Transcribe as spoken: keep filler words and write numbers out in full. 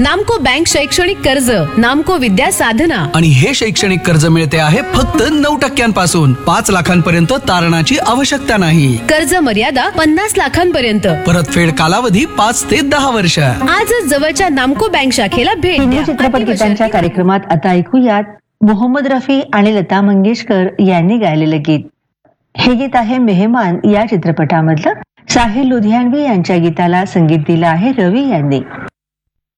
नामको बँक शैक्षणिक कर्ज, नामको विद्या साधना. आणि हे शैक्षणिक कर्ज मिळते आहे फक्त नऊ टक्क्यांपासून. पाच लाखांपर्यंत तारणाची आवश्यकता नाही. कर्ज मर्यादा पन्नास लाखांपर्यंत. परतफेड कालावधी पाच ते दहा वर्ष. आजच जवळच्या नामको बँक शाखेला भेट हिंदी द्या. चित्रपट गीतांच्या कार्यक्रमात आता ऐकूयात मोहम्मद रफी आणि लता मंगेशकर यांनी गायलेलं गीत. हे गीत आहे मेहमान या चित्रपटामधलं. साहिल लुधियानवी यांच्या गीताला संगीत दिलं आहे रवी यांनी.